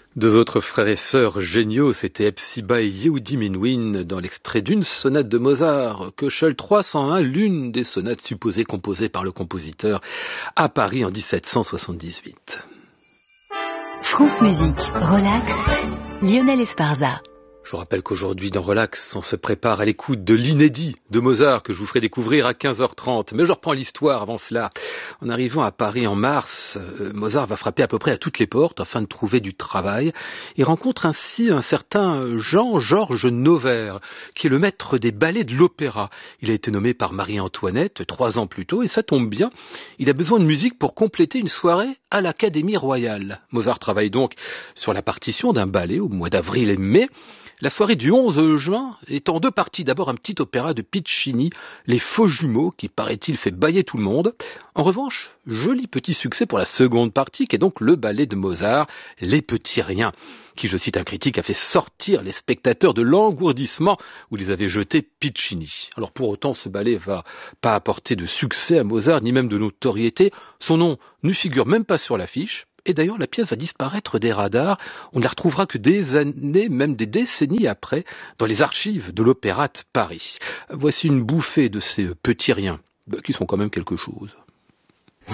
Deux autres frères et sœurs géniaux, c'était Hepzibah et Yehudi Menuhin dans l'extrait d'une sonate de Mozart, Köchel 301, l'une des sonates supposées composées par le compositeur à Paris en 1778. France Musique, Relax, Lionel Esparza. Je vous rappelle qu'aujourd'hui dans Relax, on se prépare à l'écoute de l'inédit de Mozart que je vous ferai découvrir à 15h30. Mais je reprends l'histoire avant cela. En arrivant à Paris en mars, Mozart va frapper à peu près à toutes les portes afin de trouver du travail. Il rencontre ainsi un certain Jean-Georges Nauvert, qui est le maître des ballets de l'opéra. Il a été nommé par Marie-Antoinette 3 ans plus tôt et ça tombe bien. Il a besoin de musique pour compléter une soirée à l'Académie royale. Mozart travaille donc sur la partition d'un ballet au mois d'avril et mai. La soirée du 11 juin est en deux parties. D'abord un petit opéra de Piccini, Les Faux Jumeaux, qui paraît-il fait bâiller tout le monde. En revanche, joli petit succès pour la seconde partie, qui est donc le ballet de Mozart, Les Petits Riens, qui, je cite un critique, a fait sortir les spectateurs de l'engourdissement où les avait jetés Piccini. Alors pour autant, ce ballet va pas apporter de succès à Mozart, ni même de notoriété. Son nom ne figure même pas sur l'affiche. Et d'ailleurs, la pièce va disparaître des radars. On ne la retrouvera que des années, même des décennies après, dans les archives de l'Opéra de Paris. Voici une bouffée de ces petits riens, qui sont quand même quelque chose.